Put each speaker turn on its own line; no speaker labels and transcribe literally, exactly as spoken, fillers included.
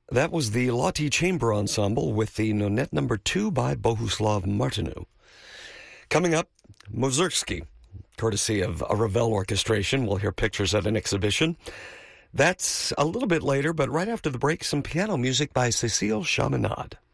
That was the Lottie Chamber Ensemble with the Nonette Number Two by Bohuslav Martinu. Coming up, Mussorgsky, courtesy of a Ravel orchestration. We'll hear pictures at an exhibition. That's a little bit later, but right after the break, some piano music by Cécile Chaminade.